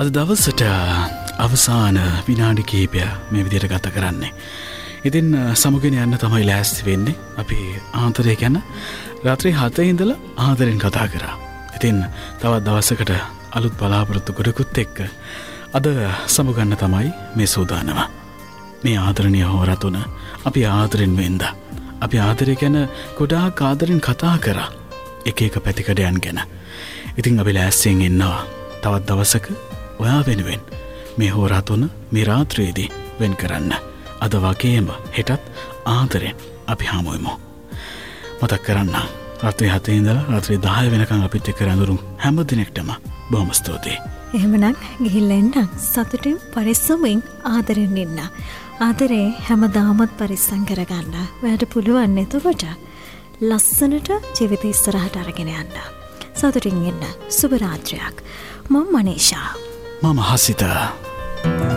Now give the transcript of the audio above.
අද දවසට අවසාන විනාඩි කිහිපය මේ විදිහට ගත කරන්නේ. ඉතින් සමුගෙන යන්න තමයි ලෑස්ති වෙන්නේ. අපි ආන්තරය ගැන රාත්‍රී 7 ඉඳලා ආදරෙන් කතා කරා. ඉතින් තවත් දවසකට අලුත් බලාපොරොත්තු ගොඩකුත් එක්ක අද සමුගන්න තමයි මේ සූදානම. මේ ආදරණීය හෝරා තුන අපි ආදරෙන් වෙන්දා. අපි ආදරය ගැන ගොඩාක් ආදරෙන් කතා කරා. එක එක පැතිකඩයන් ගැන. ඉතින් අපි ලෑස්තියෙන් ඉන්නවා. තවත් දවසක ඔයා වෙනුවෙන් මේ හෝරා තුන මේ රාත්‍රියේදී වෙන් කරන්න. අද වගේම හෙටත් ආදරෙන් අපි හමුවෙමු. මතක් කරන්න රාත්‍රී 7 ඉඳලා රාත්‍රී 10 වෙනකන් අපිත් එක්ක රැඳුණු හැම දිනෙකටම බොහොම ස්තුතියි. එහෙමනම් ගිහිල්ලා එන්න සතුටින් පරිස්සමෙන් ආදරෙන් ඉන්න. ආදරේ හැමදාමත් පරිස්සම් කරගන්න. ඔයාලට පුළුවන් එතකොට ලස්සනට ජීවිතය ඉස්සරහට අරගෙන යන්න. සතුටින් ඉන්න. සුබ රාත්‍රියක්. මම මනීෂා. මම හසිත.